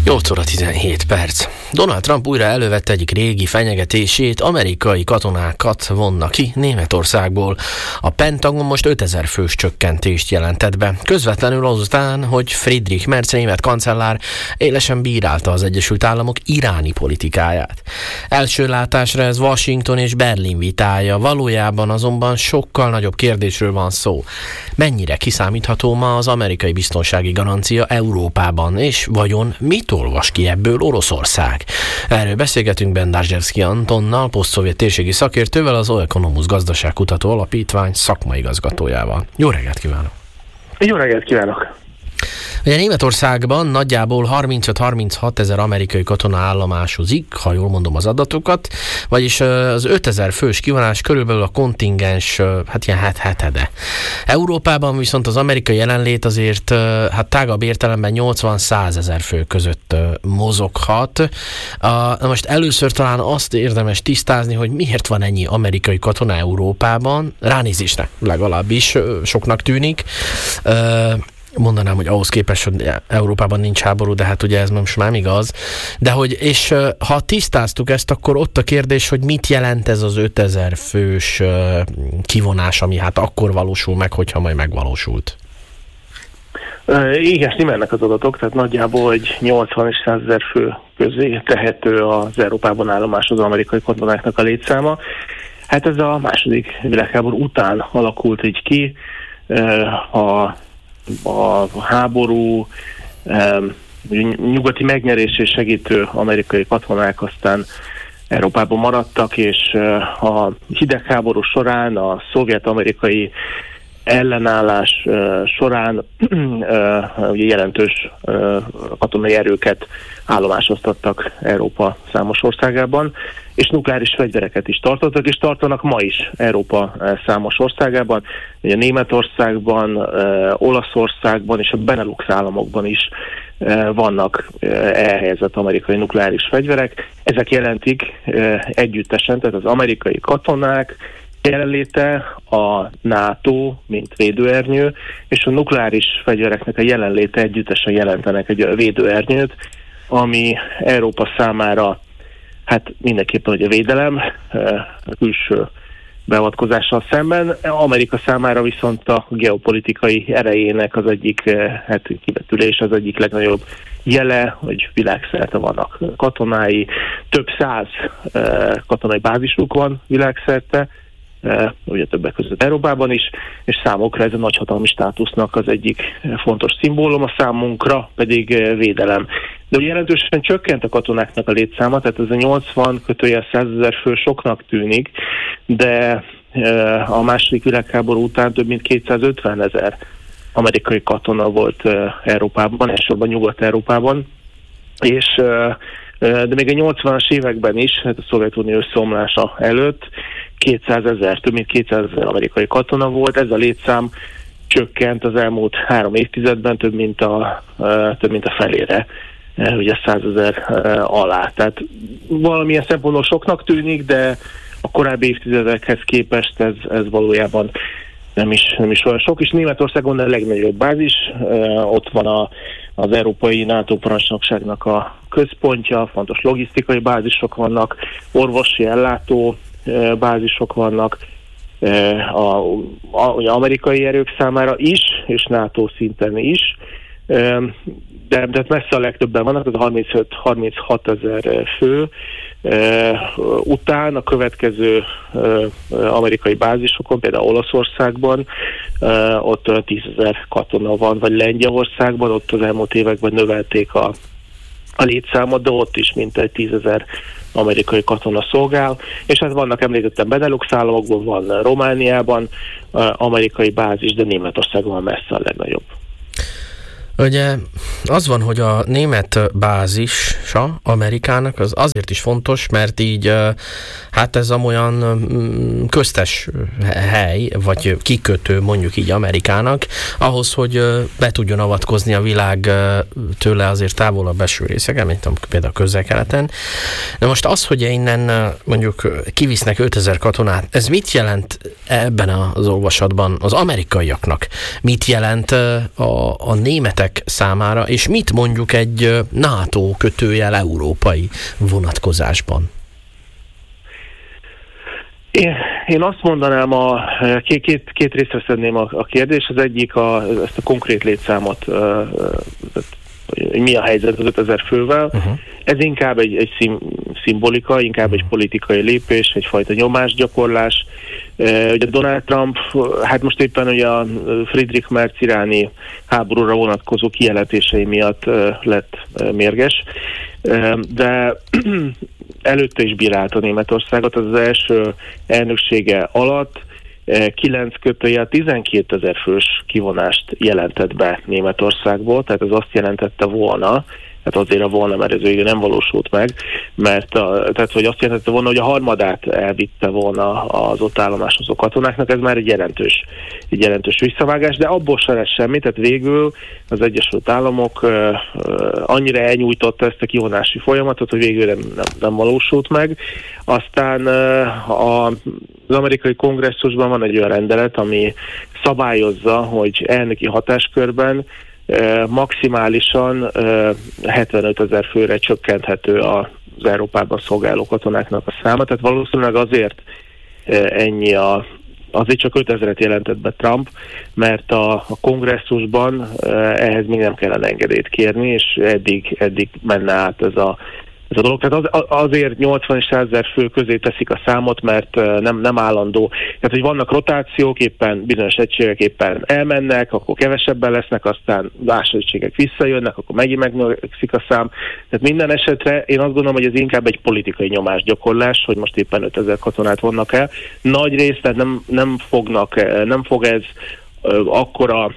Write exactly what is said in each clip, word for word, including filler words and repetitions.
nyolc óra tizenhét perc. Donald Trump újra elővette egyik régi fenyegetését, amerikai katonákat vonna ki Németországból. A Pentagon most ötezer fős csökkentést jelentett be. Közvetlenül azután, hogy Friedrich Merz német kancellár élesen bírálta az Egyesült Államok iráni politikáját. Első látásra ez Washington és Berlin vitája, valójában azonban sokkal nagyobb kérdésről van szó. Mennyire kiszámítható ma az amerikai biztonsági garancia Európában, és vajon mit olvas ki ebből Oroszország? Erről beszélgetünk Bendarzsevszky Antonnal, posztszovjet térségi szakértővel, az Oeconomus Gazdaságkutató Alapítvány szakmai igazgatójával. Jó reggelt kívánok! Jó reggelt kívánok! Ugye Németországban nagyjából harmincöt-harminchat ezer amerikai katona állomásozik, ha jól mondom az adatokat, vagyis az ötezer fős kivonás körülbelül a kontingens, hát ilyen het-hetede. Európában viszont az amerikai jelenlét azért hát tágabb értelemben nyolcvan-százezer fő között mozoghat. Na most először talán azt érdemes tisztázni, hogy miért van ennyi amerikai katona Európában, ránézésre legalábbis soknak tűnik. Mondanám, hogy ahhoz képest, hogy Európában nincs háború, de hát ugye ez most már igaz. De hogy, és ha tisztáztuk ezt, akkor ott a kérdés, hogy mit jelent ez az ötezer fős kivonás, ami hát akkor valósul meg, hogyha majd megvalósult. Igen, mennek az adatok, tehát nagyjából egy nyolcvan és százezer fő közé tehető az Európában állomásozó amerikai katonáknak a létszáma. Hát ez a második világháború után alakult így ki. A a háború, nyugati megnyerését segítő amerikai katonák aztán Európában maradtak, és a hidegháború során, a szovjet-amerikai ellenállás során jelentős katonai erőket állomásoztattak Európa számos országában, és nukleáris fegyvereket is tartottak, és tartanak ma is Európa számos országában, ugye Németországban, Olaszországban és a Benelux államokban is vannak elhelyezett amerikai nukleáris fegyverek. Ezek jelentik együttesen, tehát az amerikai katonák jelenléte, a NATO, mint védőernyő, és a nukleáris fegyvereknek a jelenléte együttesen jelentenek egy védőernyőt, ami Európa számára hát mindenképpen ugye védelem, a külső beavatkozással szemben. Amerika számára viszont a geopolitikai erejének az egyik hát kivetülés, az egyik legnagyobb jele, hogy világszerte vannak katonái, több száz katonai bázisuk van világszerte, ugye többek között Európában is, és számukra ez a nagyhatalmi státusznak az egyik fontos szimbólum, a számunkra pedig védelem. De ugye jelentősen csökkent a katonáknak a létszáma, tehát ez a nyolcvan kötőjel százezer fő soknak tűnik, de a második világháború után több mint kétszázötven ezer amerikai katona volt Európában, elsősorban Nyugat-Európában, és de még a nyolcvanas években is, hát a Szovjetunió összeomlása előtt kétszázezer, több mint kétszázezer amerikai katona volt. Ez a létszám csökkent az elmúlt három évtizedben több mint a, több mint a felére, ugye százezer alá. Tehát valamilyen szempontból soknak tűnik, de a korábbi évtizedekhez képest ez, ez valójában nem is, nem is olyan sok, és Németországon a legnagyobb bázis, ott van a, az Európai NATO parancsnokságnak a központja, fontos logisztikai bázisok vannak, orvosi ellátó bázisok vannak, a, a, a amerikai erők számára is, és NATO szinten is, de, de messze a legtöbben vannak, az harmincöt-harminchat ezer fő. Után a következő amerikai bázisokon, például Olaszországban, ott tízezer katona van, vagy Lengyelországban, ott az elmúlt években növelték a, a létszámot, de ott is mintegy tízezer amerikai katona szolgál, és hát vannak, említettem, Benelux államokban, van Romániában amerikai bázis, de Németországban messze a legnagyobb. Ugye az van, hogy a német bázis bevonása Amerikának az azért is fontos, mert így hát ez olyan köztes hely, vagy kikötő mondjuk így Amerikának, ahhoz, hogy be tudjon avatkozni a világ tőle azért távolabb eső részeken, mint például Közel-Keleten. De most az, hogy innen mondjuk kivisznek ötezer katonát, ez mit jelent ebben az olvasatban az amerikaiaknak? Mit jelent a, a németek számára, és mit mondjuk egy NATO kötőjel európai vonatkozásban? Én, én azt mondanám, a, két, két, két részre szedném a, a kérdés. Az egyik a, ezt a konkrét létszámot, mi a helyzet az ötezer fővel. Uh-huh. Ez inkább egy, egy szim, szimbolika, inkább egy politikai lépés, egyfajta nyomásgyakorlás. Ugye Donald Trump, hát most éppen ugye a Friedrich Merz iráni háborúra vonatkozó kijelentései miatt lett mérges, de előtte is bírálta Németországot, az az első elnöksége alatt kilenc kötőjel tizenkétezer fős kivonást jelentett be Németországból, tehát ez azt jelentette volna, tehát azért a volna, mert ez végül nem valósult meg, mert a, tehát, hogy azt jelentette volna, hogy a harmadát elvitte volna az ott állomásozó katonáknak, ez már egy jelentős, egy jelentős visszavágás, de abból se lesz semmi, tehát végül az Egyesült Államok uh, uh, annyira elnyújtotta ezt a kivonási folyamatot, hogy végül nem, nem, nem valósult meg. Aztán uh, a, az amerikai kongresszusban van egy olyan rendelet, ami szabályozza, hogy elnöki hatáskörben maximálisan hetvenötezer főre csökkenthető az Európában szolgáló katonáknak a száma, tehát valószínűleg azért ennyi a azért csak ötezret jelentett be Trump, mert a, a kongresszusban ehhez még nem kellene engedélyt kérni, és eddig, eddig menne át ez a Ez a dolog. Tehát az, azért nyolcvan és százezer fő közé teszik a számot, mert nem, nem állandó. Tehát, hogy vannak rotációk, éppen bizonyos egységek éppen elmennek, akkor kevesebben lesznek, aztán más egységek visszajönnek, akkor megint megnövekszik a szám. Tehát minden esetre én azt gondolom, hogy ez inkább egy politikai nyomásgyakorlás, hogy most éppen ötezer katonát vonnak el. Nagy részt, tehát nem, nem fognak, nem fog ez akkora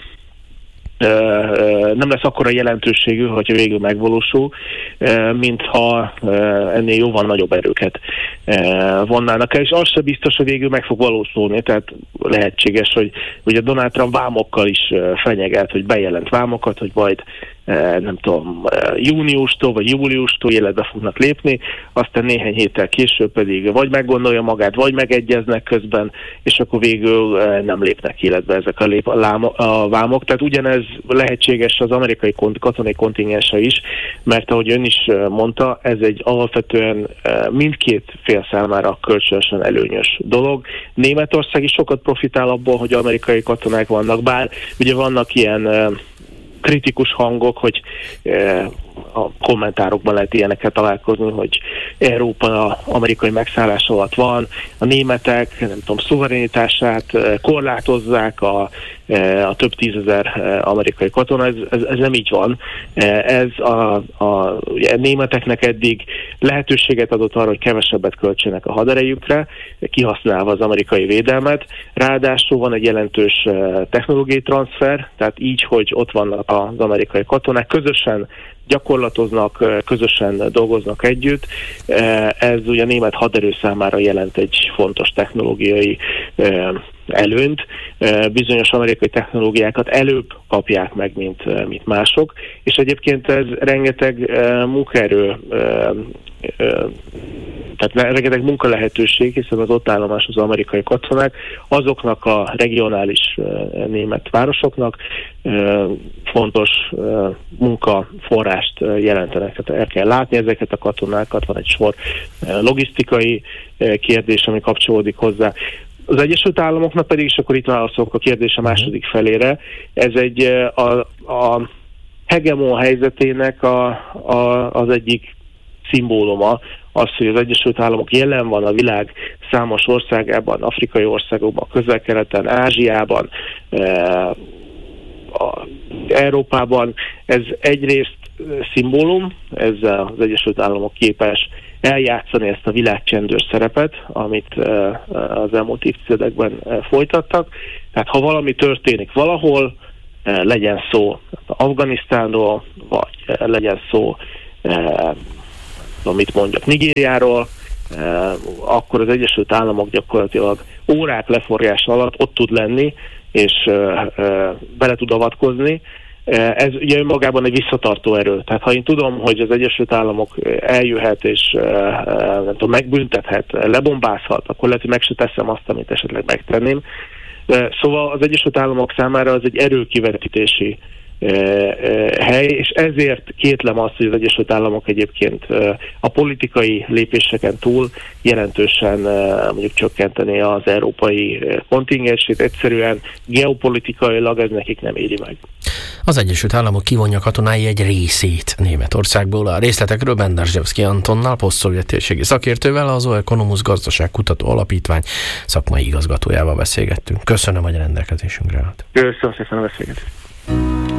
nem lesz akkora jelentőségű, hogyha végül megvalósul, mintha ennél jóval nagyobb erőket vonnának el, és az sem biztos, hogy végül meg fog valósulni, tehát lehetséges, hogy ugye Donald Trump vámokkal is fenyegelt, hogy bejelent vámokat, hogy majd nem tudom, júniustól vagy júliustól életbe fognak lépni, aztán néhány héttel később pedig vagy meggondolja magát, vagy megegyeznek közben, és akkor végül nem lépnek életbe ezek a, lép, a, láma, a vámok. Tehát ugyanez lehetséges az amerikai kont, katonai kontingense is, mert ahogy ön is mondta, ez egy alapvetően mindkét fél számára kölcsönösen előnyös dolog. Németország is sokat profitál abból, hogy amerikai katonák vannak, bár ugye vannak ilyen kritikus hangok, hogy eh, a kommentárokban lehet ilyeneket találkozni, hogy Európa amerikai megszállás alatt van, a németek, nem tudom, szuverenitását eh, korlátozzák a, eh, a több tízezer eh, amerikai katona, ez, ez, ez nem így van. Eh, ez a, a ugye, németeknek eddig lehetőséget adott arra, hogy kevesebbet költsenek a haderejükre, kihasználva az amerikai védelmet. Ráadásul van egy jelentős eh, technológiai transfer, tehát így, hogy ott vannak az amerikai katonák, közösen gyakorlatoznak, közösen dolgoznak együtt. Ez ugye a német haderő számára jelent egy fontos technológiai előnyt. Bizonyos amerikai technológiákat előbb kapják meg, mint, mint mások, és egyébként ez rengeteg munkaerő, tehát rengeteg munkalehetőség, hiszen az ott állomás az amerikai katonák, azoknak a regionális német városoknak fontos munkaforrást jelentenek. Tehát el kell látni ezeket a katonákat, van egy sor logisztikai kérdés, ami kapcsolódik hozzá. Az Egyesült Államoknak pedig, és akkor itt válaszolok a kérdés a második felére, ez egy a, a hegemon helyzetének a, a, az egyik szimbóluma, az, hogy az Egyesült Államok jelen van a világ számos országában, afrikai országokban, Közel-Keleten, Ázsiában, e, a, Európában. Ez egyrészt szimbólum, ezzel az Egyesült Államok képes eljátszani ezt a világcsendőr szerepet, amit az elmúlt évtizedekben folytattak. Tehát ha valami történik valahol, legyen szó Afganisztánról, vagy legyen szó amit mondjak Nigériáról, akkor az Egyesült Államok gyakorlatilag órák leforgása alatt ott tud lenni, és bele tud avatkozni. Ez ugye önmagában egy visszatartó erő. Tehát ha én tudom, hogy az Egyesült Államok eljöhet és nem tudom, megbüntethet, lebombázhat, akkor lehet, hogy meg se teszem azt, amit esetleg megtenném. Szóval az Egyesült Államok számára az egy erőkivetítési hely, és ezért kétlem azt, hogy az Egyesült Államok egyébként a politikai lépéseken túl jelentősen mondjuk csökkenteni az európai kontingensét. Egyszerűen geopolitikailag ez nekik nem éri meg. Az Egyesült Államok kivonja katonái egy részét Németországból. A részletekről Benderzsevszky Antonnal, posztszovjet térségi szakértővel, az Oeconomus Gazdaságkutató Alapítvány szakmai igazgatójával beszélgettünk. Köszönöm, hogy rendelkezésünkre állt. Köszönöm szépen a beszélgetést.